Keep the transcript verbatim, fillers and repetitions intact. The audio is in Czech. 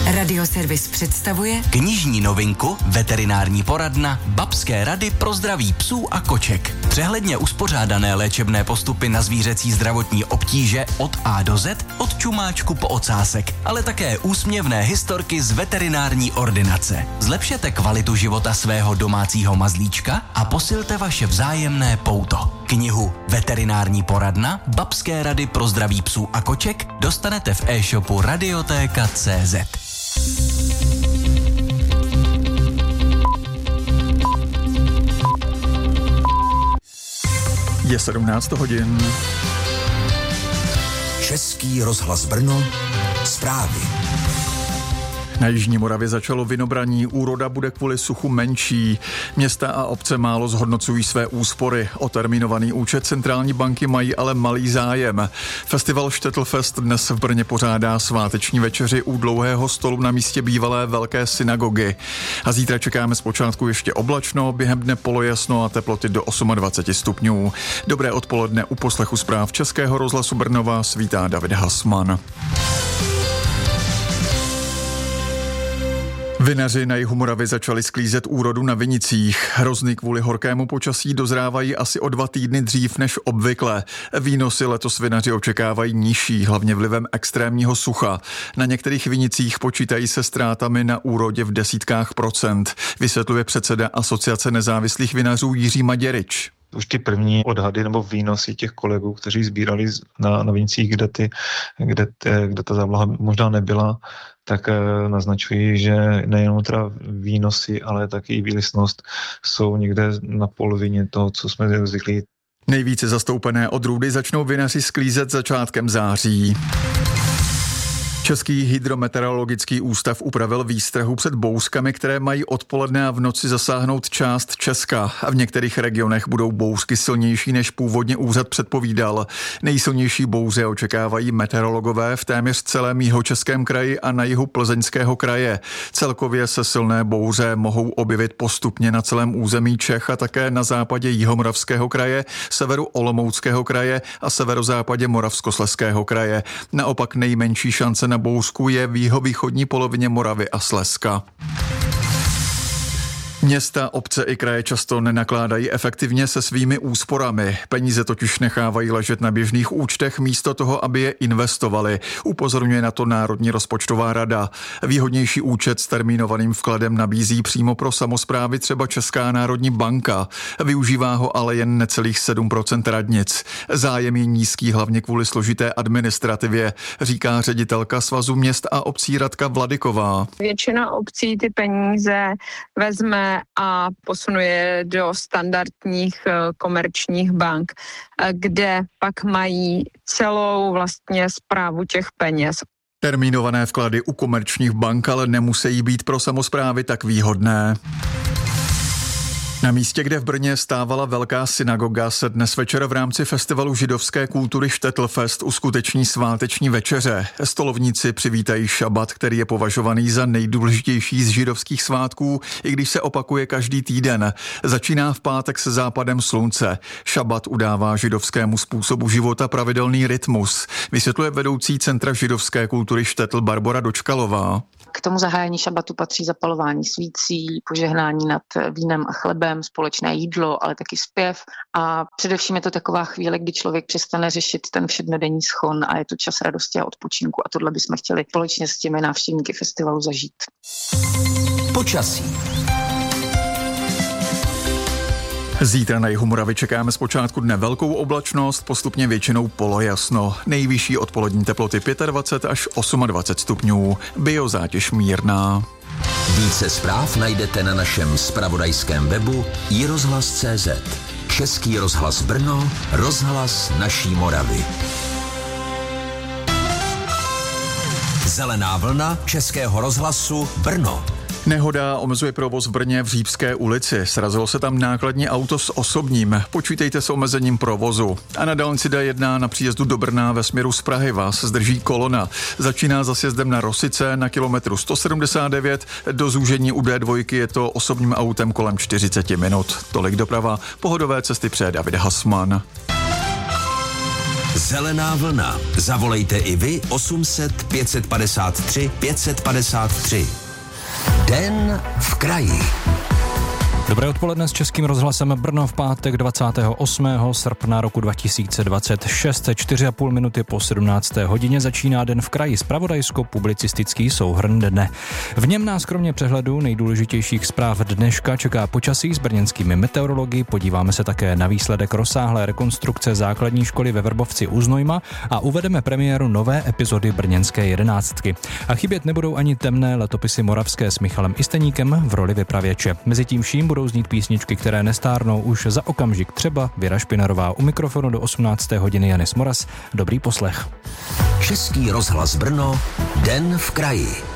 Radioservis představuje knižní novinku Veterinární poradna Babské rady pro zdraví psů a koček. Přehledně uspořádané léčebné postupy na zvířecí zdravotní obtíže od A do Z, od čumáčku po ocásek, ale také úsměvné historky z veterinární ordinace. Zlepšete kvalitu života svého domácího mazlíčka a posilte vaše vzájemné pouto. Knihu Veterinární poradna Babské rady pro zdraví psů a koček dostanete v e-shopu Radiotéka tečka cé zet. Je sedmnáct hodin. Český rozhlas Brno, zprávy. Na Jižní Moravě začalo vinobraní, úroda bude kvůli suchu menší. Města a obce málo zhodnocují své úspory. O termínovaný účet centrální banky mají ale malý zájem. Festival Štettlfest dnes v Brně pořádá sváteční večeři u dlouhého stolu na místě bývalé velké synagogy. A zítra čekáme zpočátku ještě oblačno, během dne polojasno a teploty do dvacet osm stupňů. Dobré odpoledne, u poslechu zpráv Českého rozhlasu Brno vás vítá David Hasman. Vinaři na jihu Moravy začali sklízet úrodu na vinicích. Hrozny kvůli horkému počasí dozrávají asi o dva týdny dřív než obvykle. Výnosy letos vinaři očekávají nižší, hlavně vlivem extrémního sucha. Na některých vinicích počítají se ztrátami na úrodě v desítkách procent, vysvětluje předseda Asociace nezávislých vinařů Jiří Maděryč. Už ty první odhady nebo výnosy těch kolegů, kteří sbírali na, na vinicích, kde, ty, kde, kde ta závlaha možná nebyla, tak naznačují, že nejenom teda výnosy, ale taky i výlisnost jsou někde na polovině toho, co jsme zvyklí. Nejvíce zastoupené odrůdy začnou vinaři sklízet začátkem září. Český hydrometeorologický ústav upravil výstrahu před bouřkami, které mají odpoledne a v noci zasáhnout část Česka. A v některých regionech budou bouřky silnější, než původně úřad předpovídal. Nejsilnější bouře očekávají meteorologové v téměř celém jihočeském kraji a na jihu Plzeňského kraje. Celkově se silné bouře mohou objevit postupně na celém území Čech a také na západě Jihomoravského kraje, severu Olomouckého kraje a severozápadě Moravskoslezského kraje. Naopak nejmenší šance na bouřku je v jihovýchodní polovině Moravy a Slezska. Města, obce i kraje často nenakládají efektivně se svými úsporami. Peníze totiž nechávají ležet na běžných účtech místo toho, aby je investovali. Upozorňuje na to Národní rozpočtová rada. Výhodnější účet s termínovaným vkladem nabízí přímo pro samosprávy třeba Česká národní banka. Využívá ho ale jen necelých sedm procent radnic. Zájem je nízký hlavně kvůli složité administrativě, říká ředitelka Svazu měst a obcí Radka Vladyková. Většina obcí ty peníze vezme a posunuje do standardních komerčních bank, kde pak mají celou vlastně správu těch peněz. Termínované vklady u komerčních bank ale nemusí být pro samosprávy tak výhodné. Na místě, kde v Brně stávala velká synagoga, se dnes večer v rámci festivalu židovské kultury Štettlfest uskuteční sváteční večeře. Stolovníci přivítají šabat, který je považovaný za nejdůležitější z židovských svátků, i když se opakuje každý týden. Začíná v pátek se západem slunce. Šabat udává židovskému způsobu života pravidelný rytmus, vysvětluje vedoucí Centra židovské kultury Štettl Barbora Dočkalová. K tomu zahájení šabatu patří zapalování svící, požehnání nad vínem a chlebem, společné jídlo, ale taky zpěv. A především je to taková chvíle, kdy člověk přestane řešit ten všednodenní schon a je to čas radosti a odpočinku. A tohle bychom chtěli společně s těmi návštěvníky festivalu zažít. Počasí. Zítra na jihu Moravy čekáme zpočátku dne velkou oblačnost, postupně většinou polojasno. Nejvyšší odpolední teploty dvacet pět až dvacet osm stupňů. Biozátěž mírná. Více zpráv najdete na našem zpravodajském webu i rozhlas tečka cé zet. Český rozhlas Brno, rozhlas naší Moravy. Zelená vlna Českého rozhlasu Brno. Nehoda omezuje provoz v Brně v Řípské ulici. Srazilo se tam nákladní auto s osobním. Počítejte s omezením provozu. A na dálnici D jedna na příjezdu do Brna ve směru z Prahy vás zdrží kolona. Začíná za sjezdem na Rosice na kilometru sto sedmdesát devět. Do zúžení u D dva je to osobním autem kolem čtyřicet minut. Tolik doprava. Pohodové cesty přeje David Hasman. Zelená vlna. Zavolejte i vy osm set pět padesát tři pět padesát tři. Den v kraji. Dobré odpoledne s Českým rozhlasem Brno v pátek dvacátého osmého srpna roku dva tisíce dvacet šest. čtyři a půl minuty po sedmnácté hodině začíná Den v kraji, zpravodajsko-publicistický souhrn dne. V něm nás kromě přehledu nejdůležitějších zpráv dneška čeká počasí s brněnskými meteorology, podíváme se také na výsledek rozsáhlé rekonstrukce základní školy ve Vrbovci u Znojma a uvedeme premiéru nové epizody brněnské jedenáctky. A chybět nebudou ani temné letopisy moravské s Michalem Isteníkem v roli vypravěče. Mezitím vším budou znít písničky, které nestárnou už za okamžik, třeba Věra Špinarová. U mikrofonu do osmnácté hodiny Janis Moras. Dobrý poslech. Český rozhlas Brno, Den v kraji.